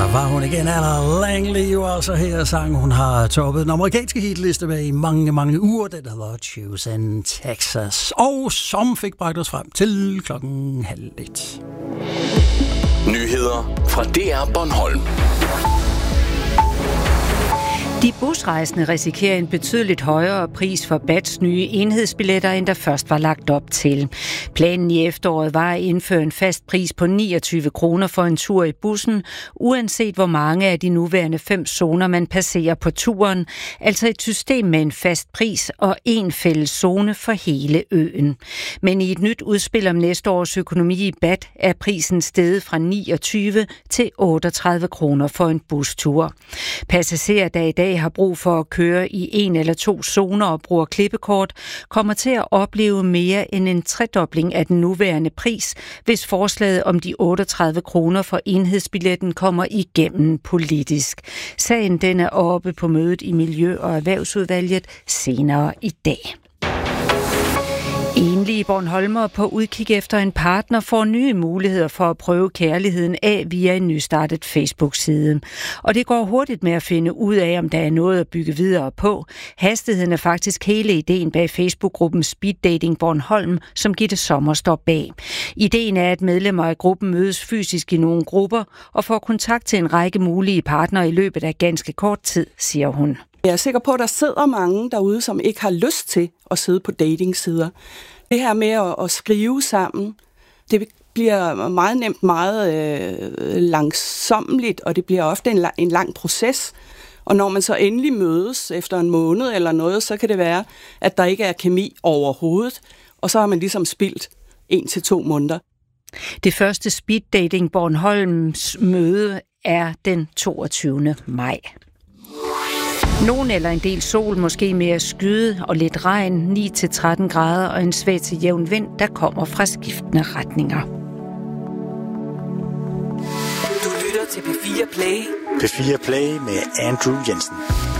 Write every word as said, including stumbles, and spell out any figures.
var hun igen, Anna Langley, jo altså her sang. Hun har toppet den amerikanske hitliste med i mange, mange uger. Den hedder Choose in Texas, og som fik bragt os frem til klokken halv et. Nyheder fra D R Bornholm. De busrejsende risikerer en betydeligt højere pris for B A T's nye enhedsbilletter, end der først var lagt op til. Planen i efteråret var at indføre en fast pris på niogtyve kroner for en tur i bussen, uanset hvor mange af de nuværende fem zoner man passerer på turen, altså et system med en fast pris og en fælles zone for hele øen. Men i et nyt udspil om næste års økonomi i B A T er prisen steget fra niogtyve til otteogtredive kroner for en bustur. Passagerer, der i dag har brug for at køre i en eller to zoner og bruger klippekort, kommer til at opleve mere end en tredobling af den nuværende pris, hvis forslaget om de otteogtredive kroner for enhedsbilletten kommer igennem politisk. Sagen den er oppe på mødet i Miljø- og Erhvervsudvalget senere i dag. Enlige bornholmere på udkig efter en partner får nye muligheder for at prøve kærligheden af via en nystartet Facebook-side. Og det går hurtigt med at finde ud af, om der er noget at bygge videre på. Hastigheden er faktisk hele ideen bag Facebook-gruppen Speed Dating Bornholm, som Gitte Sommer står bag. Ideen er, at medlemmer af gruppen mødes fysisk i nogle grupper og får kontakt til en række mulige partnere i løbet af ganske kort tid, siger hun. Jeg er sikker på, at der sidder mange derude, som ikke har lyst til at sidde på datingsider. Det her med at, at skrive sammen, det bliver meget nemt meget øh, langsommeligt, og det bliver ofte en, en lang proces. Og når man så endelig mødes efter en måned eller noget, så kan det være, at der ikke er kemi overhovedet, og så har man ligesom spildt en til to måneder. Det første Speed Dating Bornholms møde er den toogtyvende maj. Nogen eller en del sol, måske mere skyde og lidt regn, ni til tretten grader og en svag til jævn vind, der kommer fra skiftende retninger. Du lytter til P fire Play. P fire Play med Andrew Jensen.